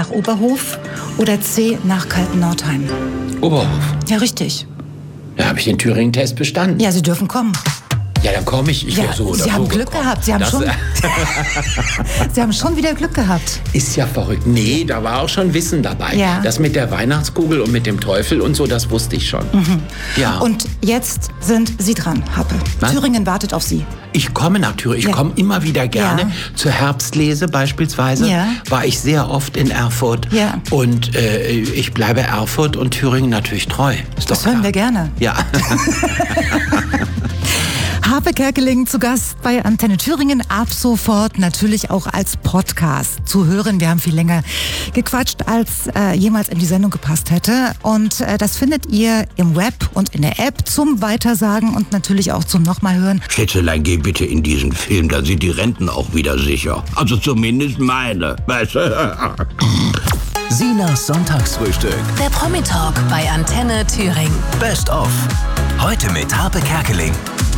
nach Oberhof oder C nach Kaltennordheim. Oberhof. Ja, richtig. Da habe ich den Thüringen-Test bestanden. Ja, Sie dürfen kommen. Ja, dann komme ich. Ja, Sie haben Glück gehabt. Sie haben schon wieder Glück gehabt. Ist ja verrückt. Nee, da war auch schon Wissen dabei. Ja. Das mit der Weihnachtskugel und mit dem Teufel und so, das wusste ich schon. Ja. Und jetzt sind Sie dran, Happe. Was? Thüringen wartet auf Sie. Ich komme nach Thüringen. Ich komme immer wieder gerne. Ja. Zur Herbstlese beispielsweise Ja. war ich sehr oft in Erfurt. Ja. Und ich bleibe Erfurt und Thüringen natürlich treu. Ist doch Das hören klar. wir gerne. Ja. Harpe Kerkeling zu Gast bei Antenne Thüringen, ab sofort natürlich auch als Podcast zu hören. Wir haben viel länger gequatscht, als jemals in die Sendung gepasst hätte. Und das findet ihr im Web und in der App zum Weitersagen und natürlich auch zum Nochmalhören. Schätzelein, geh bitte in diesen Film, da sind die Renten auch wieder sicher. Also zumindest meine, weißt du? Sinas Sonntagsfrühstück. Der Promi-Talk bei Antenne Thüringen. Best of. Heute mit Harpe Kerkeling.